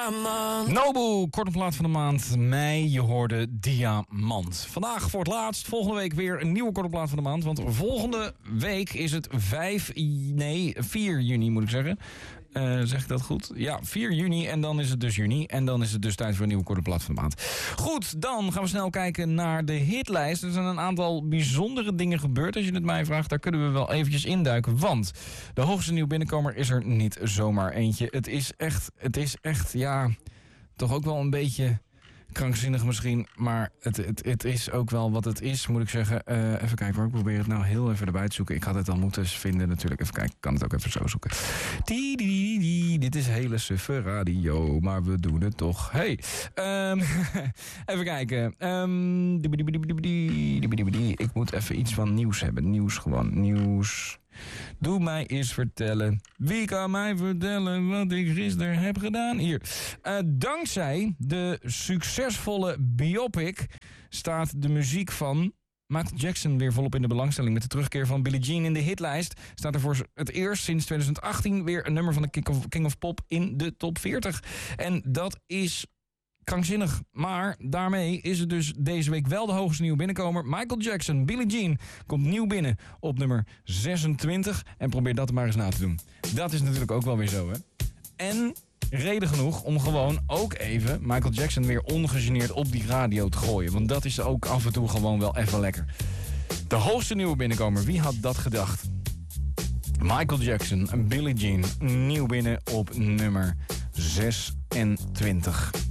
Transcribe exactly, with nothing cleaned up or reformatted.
diamant. Nobu, korte plaat van de maand. Mei, je hoorde Diamant. Vandaag voor het laatst, volgende week weer een nieuwe korte plaat van de maand. Want volgende week is het vijf, nee, vier juni moet ik zeggen. Uh, zeg ik dat goed? Ja, vier juni en dan is het dus juni. En dan is het dus tijd voor een nieuwe korte plaat van de maand. Goed, dan gaan we snel kijken naar de hitlijst. Er zijn een aantal bijzondere dingen gebeurd. Als je het mij vraagt, daar kunnen we wel eventjes induiken. Want de hoogste nieuwe binnenkomer is er niet zomaar eentje. Het is echt, het is echt, ja, toch ook wel een beetje krankzinnig misschien, maar het, het, het is ook wel wat het is, moet ik zeggen. Uh, even kijken hoor, ik probeer het nou heel even erbij te zoeken. Ik had het al moeten vinden natuurlijk. Even kijken, ik kan het ook even zo zoeken. Die, die, die, dit is hele suffe radio, maar we doen het toch. Hey, um, even kijken. Um, ik moet even iets van nieuws hebben. Nieuws gewoon, nieuws. Doe mij eens vertellen. Wie kan mij vertellen wat ik gisteren heb gedaan? Hier. Uh, dankzij de succesvolle biopic staat de muziek van Michael Jackson weer volop in de belangstelling. Met de terugkeer van Billie Jean in de hitlijst staat er voor het eerst sinds twintig achttien weer een nummer van de King of, King of Pop in de top veertig. En dat is krankzinnig. Maar daarmee is het dus deze week wel de hoogste nieuwe binnenkomer. Michael Jackson, Billie Jean, komt nieuw binnen op nummer zesentwintig. En probeer dat maar eens na te doen. Dat is natuurlijk ook wel weer zo, hè. En reden genoeg om gewoon ook even Michael Jackson weer ongegeneerd op die radio te gooien. Want dat is ook af en toe gewoon wel even lekker. De hoogste nieuwe binnenkomer, wie had dat gedacht? Michael Jackson en Billie Jean, nieuw binnen op nummer zesentwintig.